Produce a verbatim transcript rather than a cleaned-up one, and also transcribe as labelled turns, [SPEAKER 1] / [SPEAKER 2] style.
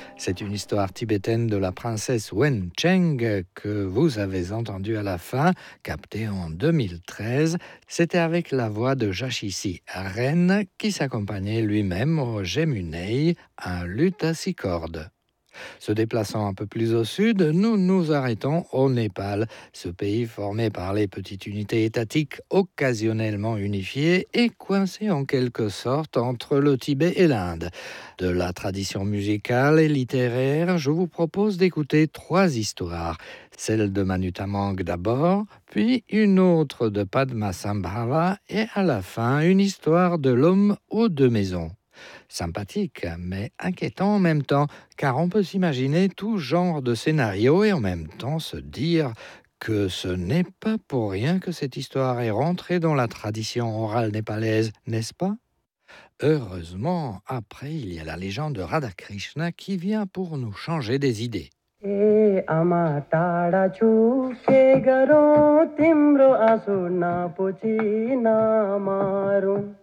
[SPEAKER 1] C'est une histoire tibétaine de la princesse Wen Cheng que vous avez entendue à la fin, captée en deux mille treize. C'était avec la voix de Jashissi Ren qui s'accompagnait lui-même au Gemunei, un luth à six cordes. Se déplaçant un peu plus au sud, nous nous arrêtons au Népal. Ce pays formé par les petites unités étatiques occasionnellement unifiées est coincé en quelque sorte entre le Tibet et l'Inde. De la tradition musicale et littéraire, je vous propose d'écouter trois histoires. Celle de Manutamang d'abord, puis une autre de Padmasambhava et à la fin une histoire de l'homme aux deux maisons. Sympathique, mais inquiétant en même temps, car on peut s'imaginer tout genre de scénario et en même temps se dire que ce n'est pas pour rien que cette histoire est rentrée dans la tradition orale népalaise, n'est-ce pas? Heureusement, après, il y a la légende de Radhakrishna qui vient pour nous changer des idées.
[SPEAKER 2] ए आमा टाढा छु के गरौँ तिम्रो आँसु नपुछी नमरौँ